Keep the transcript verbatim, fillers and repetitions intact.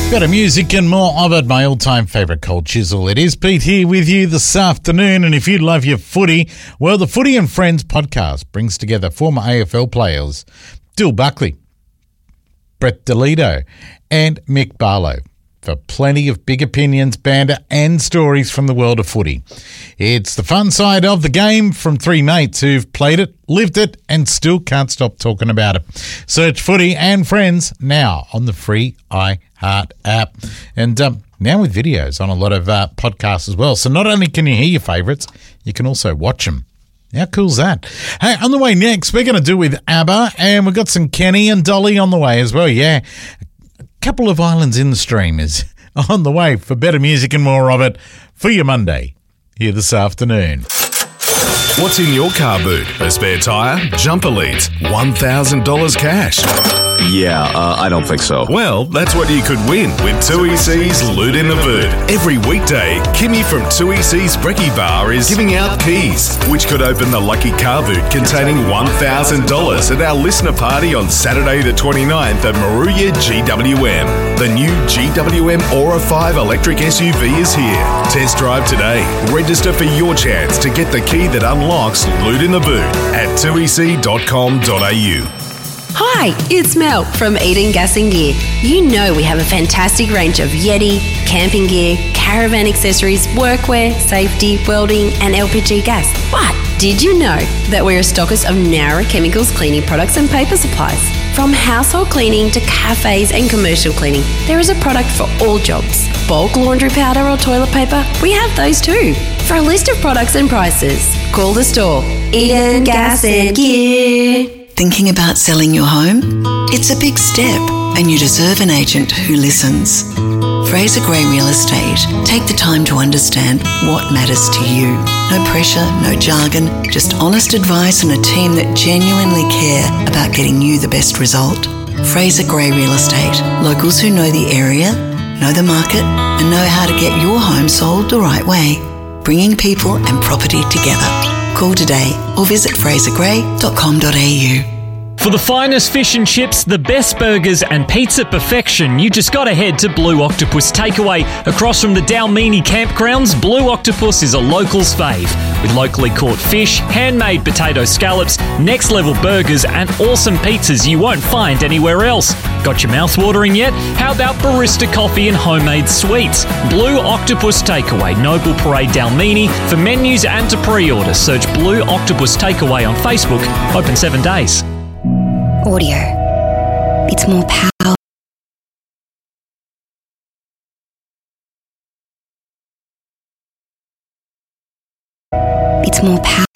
Better music and more of it, my all-time favourite Cold Chisel. It is Pete here with you this afternoon, and if you love your footy, well, the Footy and Friends podcast brings together former A F L players Dill Buckley, Brett DeLito and Mick Barlow for plenty of big opinions, banter and stories from the world of footy. It's the fun side of the game from three mates who've played it, lived it and still can't stop talking about it. Search Footy and Friends now on the free iHeart app. And um, now with videos on a lot of uh, podcasts as well. So not only can you hear your favourites, you can also watch them. How cool's that? Hey, on the way next, we're going to do with ABBA, and we've got some Kenny and Dolly on the way as well, yeah. Couple of Islands in the Stream is on the way for better music and more of it for your Monday here this afternoon. What's in your car boot? A spare tyre? Jumper leads? one thousand dollars cash? Yeah, uh, I don't think so. Well, that's what you could win with two E C's Loot in the Boot. Every weekday, Kimmy from two E C's Brekkie Bar is giving out keys, which could open the lucky car boot containing one thousand dollars at our listener party on Saturday the twenty-ninth at Moruya G W M. The new G W M Aura five electric S U V is here. Test drive today. Register for your chance to get the key that unlocks Loot in the Boot at two e c dot com dot a u. Hi, it's Mel from Eden Gas and Gear. You know we have a fantastic range of Yeti, camping gear, caravan accessories, workwear, safety, welding and L P G gas. But did you know that we're a stockist of Nowra Chemicals cleaning products and paper supplies? From household cleaning to cafes and commercial cleaning, there is a product for all jobs. Bulk laundry powder or toilet paper? We have those too. For a list of products and prices, call the store. Eden Gas and Gear. Thinking about selling your home? It's a big step, and you deserve an agent who listens. Fraser Gray Real Estate take the time to understand what matters to you. No pressure, no jargon, just honest advice and a team that genuinely care about getting you the best result. Fraser Gray Real Estate. Locals who know the area, know the market, and know how to get your home sold the right way. Bringing people and property together. Call today or visit fraser gray dot com dot a u. For the finest fish and chips, the best burgers and pizza perfection, you just got to head to Blue Octopus Takeaway. Across from the Dalmini campgrounds, Blue Octopus is a local's fave. With locally caught fish, handmade potato scallops, next-level burgers and awesome pizzas you won't find anywhere else. Got your mouth watering yet? How about barista coffee and homemade sweets? Blue Octopus Takeaway, Noble Parade Dalmini. For menus and to pre-order, search Blue Octopus Takeaway on Facebook. Open seven days. Audio. It's more power. It's more power.